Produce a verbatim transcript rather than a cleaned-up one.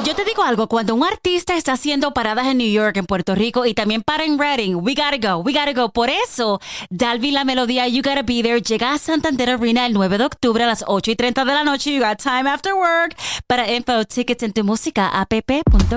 Yo te digo algo, cuando un artista está haciendo paradas en New York, en Puerto Rico y también para en Reading, we gotta go, we gotta go. Por eso, Dalvin La Melodía, You Gotta Be There, llega a Santander Arena el nueve de octubre a las ocho y treinta de la noche. You got time after work. Para info, tickets en tu música app punto com.